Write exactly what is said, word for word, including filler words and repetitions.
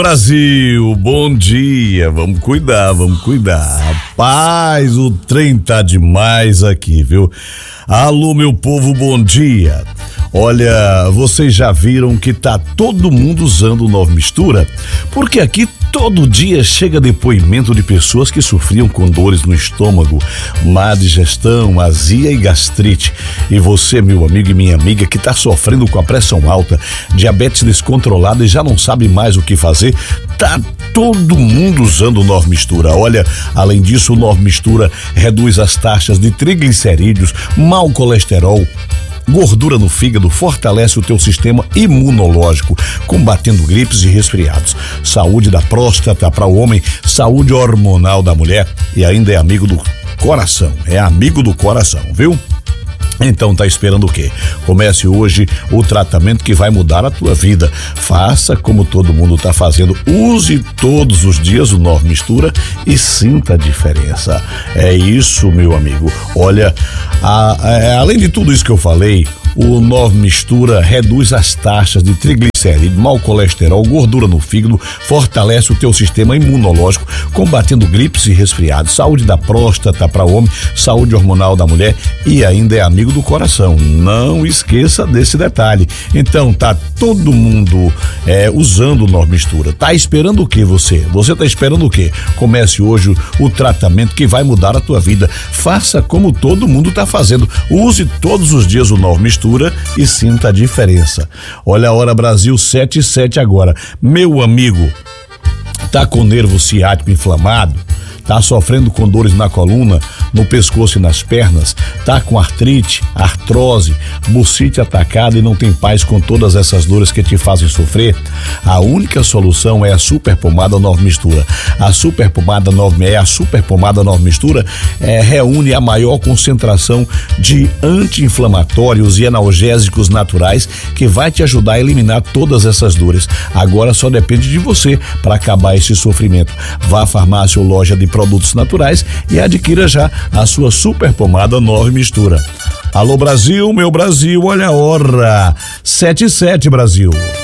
Brasil, bom dia, vamos cuidar, vamos cuidar. Rapaz, o trem tá demais aqui, viu? Alô, meu povo, bom dia. Olha, vocês já viram que tá todo mundo usando o Nova Mistura? Porque aqui todo dia chega depoimento de pessoas que sofriam com dores no estômago, má digestão, azia e gastrite. E você, meu amigo e minha amiga, que tá sofrendo com a pressão alta, diabetes descontrolada e já não sabe mais o que fazer, tá todo mundo usando o Nova Mistura. Olha, além disso, o Nova Mistura reduz as taxas de triglicerídeos, mau colesterol, gordura no fígado, fortalece o teu sistema imunológico, combatendo gripes e resfriados. Saúde da próstata para o homem, saúde hormonal da mulher e ainda é amigo do coração, é amigo do coração, viu? Então tá esperando o quê? Comece hoje o tratamento que vai mudar a tua vida. Faça como todo mundo tá fazendo. Use todos os dias o Nova Mistura e sinta a diferença. É isso, meu amigo. Olha, a, a, além de tudo isso que eu falei, o Nova Mistura reduz as taxas de triglicerídeos, mau colesterol, gordura no fígado, fortalece o teu sistema imunológico, combatendo gripes e resfriados, saúde da próstata para o homem, saúde hormonal da mulher e ainda é amigo do coração. Não esqueça desse detalhe. Então tá todo mundo é, usando o Nova Mistura. Tá esperando o que você? Você tá esperando o quê? Comece hoje o tratamento que vai mudar a tua vida. Faça como todo mundo tá fazendo. Use todos os dias o Nova Mistura e sinta a diferença. Olha a hora, Brasil, sete e sete agora. Meu amigo, tá com nervo ciático inflamado? Tá sofrendo com dores na coluna, no pescoço e nas pernas? Tá com artrite, artrose, bursite atacada e não tem paz com todas essas dores que te fazem sofrer? A única solução é a Super Pomada Nova Mistura. A Super Pomada Nova é a Super Pomada Nova Mistura é, reúne a maior concentração de anti-inflamatórios e analgésicos naturais que vai te ajudar a eliminar todas essas dores. Agora só depende de você para acabar esse sofrimento. Vá à farmácia ou loja de produtos naturais e adquira já a sua Super Pomada Nova Mistura. Alô, Brasil, meu Brasil, olha a hora, sete e sete, Brasil.